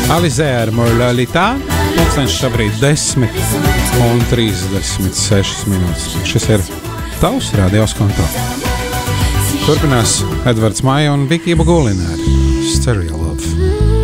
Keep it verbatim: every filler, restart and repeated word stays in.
Alizē ar Morlalitā. Pulkstenis šobrīd desmit un trīsdesmit sešas minūtes. Šis ir tavs radios konto. Turpinās Edvards Maija un Vikija Bagulina ar Stereo Love.